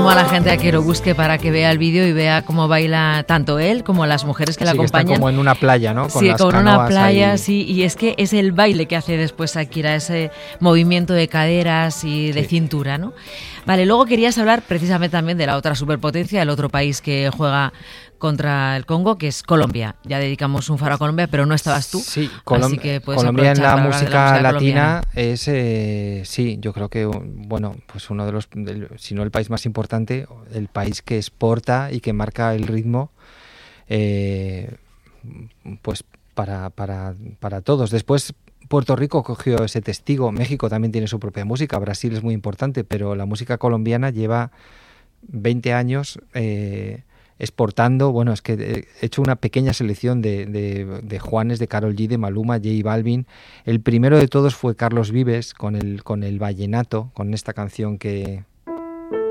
animo a la gente a que lo busque para que vea el vídeo y vea cómo baila tanto él como las mujeres que le acompañan. Está como en una playa, ¿no? Con las una playa, ahí. Sí, y es que es el baile que hace después Shakira, ese movimiento de caderas y de cintura, ¿no? Vale, luego querías hablar precisamente también de la otra superpotencia, el otro país que juega contra el Congo, que es Colombia. Ya dedicamos un faro a Colombia, pero no estabas tú. Sí, así que Colombia en la música latina es, sí, yo creo que, bueno, pues uno de los, si no el país más importante, el país que exporta y que marca el ritmo, pues para todos. Después Puerto Rico cogió ese testigo, México también tiene su propia música, Brasil es muy importante, pero la música colombiana lleva 20 años exportando. Bueno, es que he hecho una pequeña selección de Juanes, de Karol G, de Maluma, J Balvin. El primero de todos fue Carlos Vives con el vallenato, con esta canción que